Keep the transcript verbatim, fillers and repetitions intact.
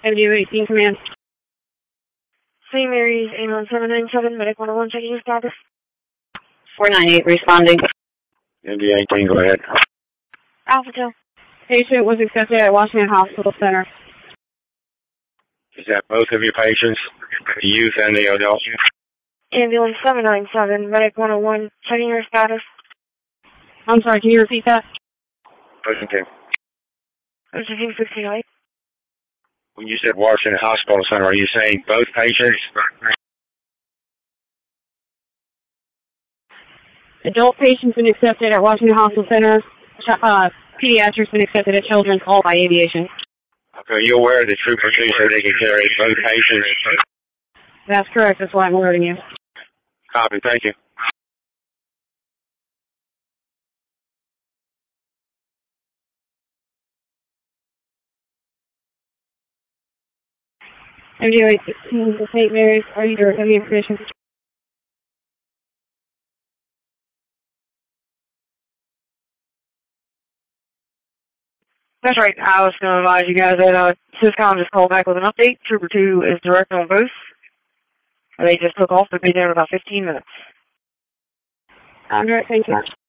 M D O eighteen command. Saint Mary's, ambulance seven nine seven, medic one oh one, checking your status. four nine eight responding. M D eighteen, go ahead. Alpha two. Patient was accepted at Washington Hospital Center. Is that both of your patients, the youth and the adult? Ambulance seven nine seven, medic one oh one, checking your status. I'm sorry, can you repeat that? Patient two. Receiving sixty-eight. When you said Washington Hospital Center, are you saying both patients? Adult patients been accepted at Washington Hospital Center. Uh, pediatrics been accepted at Children's, all by aviation. Okay, you're aware of the true procedure they can carry both patients? That's correct. That's why I'm alerting you. Copy. Thank you. M D O eighteen to Saint Mary's. Are you there? Have any information? That's right. I was going to advise you guys that uh, Syscom just called back with an update. Trooper two is direct on both. They just took off. They'll be there in about fifteen minutes. I'm direct. Thank you.